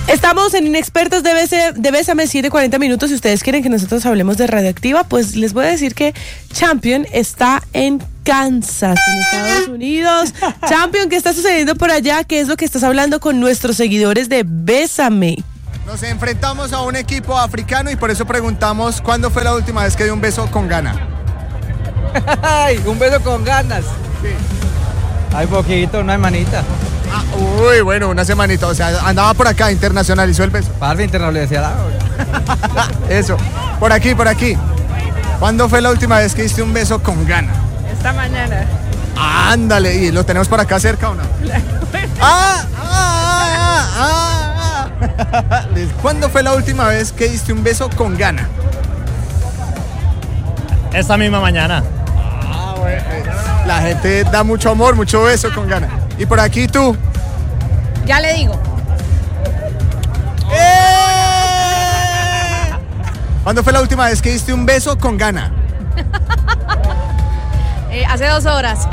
Estamos en Inexpertos de Bésame 7:40 minutos. Si ustedes quieren que nosotros hablemos de Radioactiva, pues les voy a decir que Champion está en Kansas, en Estados Unidos. Champion, ¿qué está sucediendo por allá? ¿Qué es lo que estás hablando con nuestros seguidores de Bésame? Nos enfrentamos a un equipo africano y por eso preguntamos ¿cuándo fue la última vez que dio un beso con gana? Ay, un beso con ganas. Sí. Hay poquito, una hermanita. Uy, bueno, una semanita, o sea, andaba por acá, internacionalizó el beso. Parte internacional. Eso, por aquí. ¿Cuándo fue la última vez que diste un beso con gana? Esta mañana. Ándale, ¿y lo tenemos por acá cerca o no? ¿Cuándo fue la última vez que diste un beso con gana? Esta misma mañana. Bueno, la gente da mucho amor, mucho beso con gana. Y por aquí tú. Ya le digo. ¿Cuándo fue la última vez que diste un beso con gana? Hace 2 horas.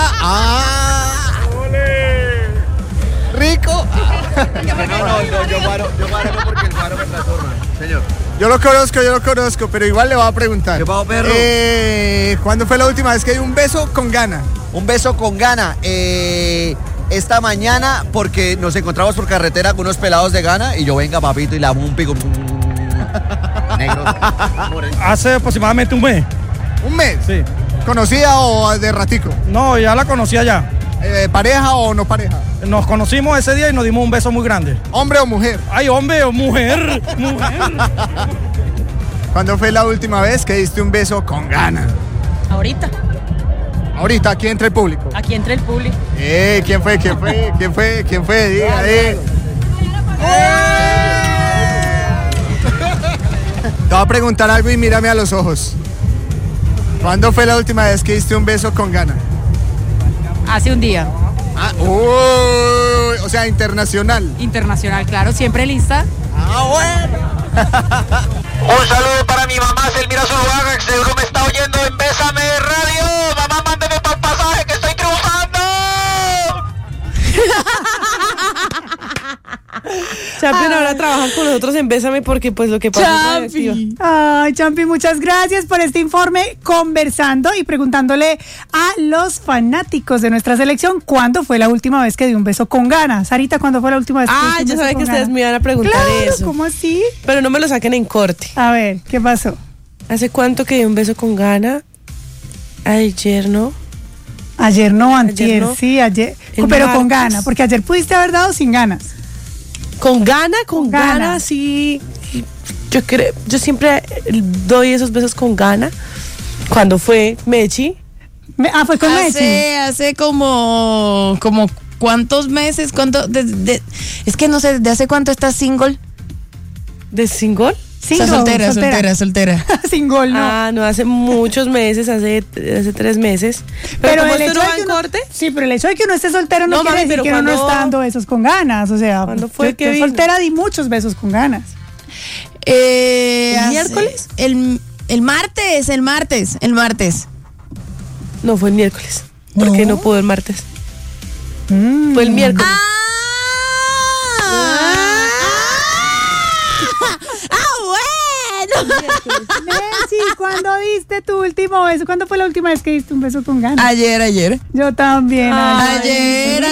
Rico. No, yo paro porque el paro me trastorna, señor. Yo lo conozco, pero igual le voy a preguntar. ¿Qué pasó, perro? ¿Cuándo fue la última vez que di un beso con gana? Un beso con gana. Esta mañana, porque nos encontramos por carretera con unos pelados de gana y yo, venga, papito, y le damos un pico. Negro. Hace aproximadamente un mes. ¿Un mes? Sí. ¿Conocida o de ratico? No, ya la conocía ya. ¿Pareja o no pareja? Nos conocimos ese día y nos dimos un beso muy grande. ¿Hombre o mujer? Ay, hombre o mujer. ¿Cuándo fue la última vez que diste un beso con gana? Ahorita, aquí entre el público. Aquí entre el público. ¿Quién fue? Diga, Te voy a preguntar algo y mírame a los ojos. ¿Cuándo fue la última vez que diste un beso con gana? Hace un día. O sea, internacional. Internacional, claro, siempre lista. Bueno. Un saludo para mi mamá, Selmira Zuluaga, que seguro me está oyendo en Bésame Radio. Mamá, mándeme para el pasaje que estoy cruzando. Champion ahora trabaja con nosotros en Bésame porque pues lo que pasa es Champi. Ay, Champi, muchas gracias por este informe, conversando y preguntándole a los fanáticos de nuestra selección cuándo fue la última vez que dio un beso con ganas. Sarita, ¿cuándo fue la última vez que dio un beso yo sabía con que ustedes ganas? me iban a preguntar Claro, eso. ¿cómo así? Pero no me lo saquen en corte. A ver, ¿qué pasó? ¿Hace cuánto que di un beso con gana? Ayer, ¿no? Ayer no, antier, Ayer no. sí, ayer, El pero con martes. ganas, porque ayer pudiste haber dado sin ganas. Con gana, gana. sí. Yo siempre doy esos besos con gana. Cuando fue Mechi. Fue con Mechi. Hace como ¿cuántos meses? Es que no sé, ¿de hace cuánto estás single? ¿De single? Single, soltera. Single, no. No, hace muchos meses, hace 3 meses. Pero como el esto hecho no de va que en uno, corte. sí, pero el hecho de que uno esté soltero no, No, quiere mami, decir pero que uno no cuando- está dando besos con ganas. O sea, ¿Cuándo fue que yo vino? soltera di muchos besos con ganas. ¿El miércoles? El martes. No, fue el miércoles. Porque no pudo el martes. Fue el miércoles. Messi, ¿cuándo diste tu último beso? ¿Cuándo fue la última vez que diste un beso con ganas? Ayer. Yo también. Ayer.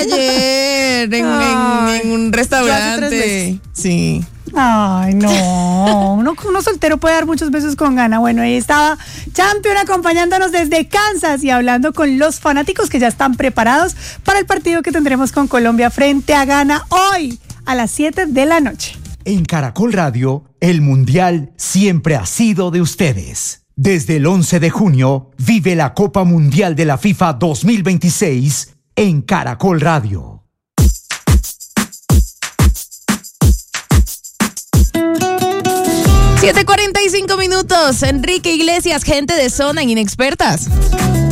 En un restaurante. Yo hace 3 meses. Sí. Ay, no. Uno soltero puede dar muchos besos con gana. Bueno, ahí estaba Champion acompañándonos desde Kansas y hablando con los fanáticos que ya están preparados para el partido que tendremos con Colombia frente a Ghana hoy a las 7 de la noche. En Caracol Radio, el Mundial siempre ha sido de ustedes. Desde el 11 de junio, vive la Copa Mundial de la FIFA 2026 en Caracol Radio. $7:45. Enrique Iglesias, gente de Zona en Inexpertas.